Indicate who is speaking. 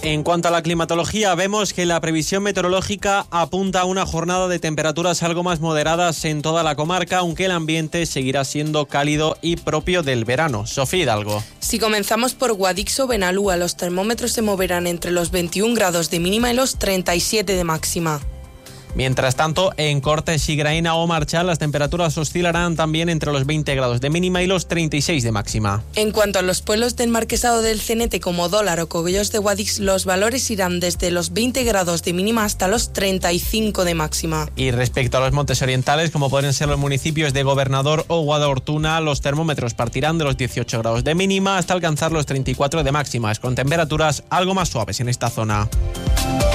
Speaker 1: En cuanto a la climatología, vemos que la previsión meteorológica apunta a una jornada de temperaturas algo más moderadas en toda la comarca, aunque el ambiente seguirá siendo cálido y propio del verano. Sofía Hidalgo.
Speaker 2: Si comenzamos por Guadix o Benalúa, los termómetros se moverán entre los 21 grados de mínima y los 37 de máxima.
Speaker 1: Mientras tanto, en Cortes y Graína o Marchal, las temperaturas oscilarán también entre los 20 grados de mínima y los 36 de máxima.
Speaker 2: En cuanto a los pueblos del Marquesado del Cenete como Dólar o Cogollos de Guadix, los valores irán desde los 20 grados de mínima hasta los 35 de máxima.
Speaker 1: Y respecto a los montes orientales, como pueden ser los municipios de Gobernador o Guadalhortuna, los termómetros partirán de los 18 grados de mínima hasta alcanzar los 34 de máximas, con temperaturas algo más suaves en esta zona.